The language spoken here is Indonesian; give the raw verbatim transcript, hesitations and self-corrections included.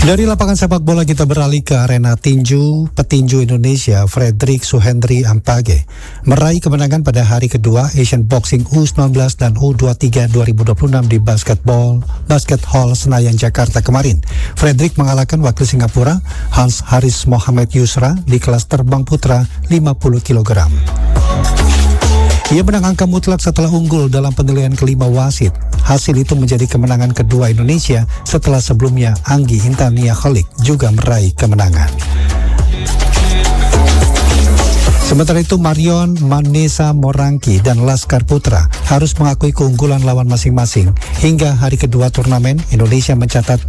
Dari lapangan sepak bola kita beralih ke arena tinju. Petinju Indonesia Fredrik Suhendri Ampage meraih kemenangan pada hari kedua Asian Boxing U sembilan belas dan U dua puluh tiga dua ribu dua puluh enam di basketball Basket Hall Senayan Jakarta kemarin. Fredrik mengalahkan wakil Singapura Hans Haris Mohamed Yusra di kelas terbang putra lima puluh kilogram. Ia menang angka mutlak setelah unggul dalam penilaian kelima wasit. Hasil itu menjadi kemenangan kedua Indonesia setelah sebelumnya Anggi Hintania Kholik juga meraih kemenangan. Sementara itu Marion Manesa Morangki dan Laskar Putra harus mengakui keunggulan lawan masing-masing. Hingga hari kedua turnamen, Indonesia mencatat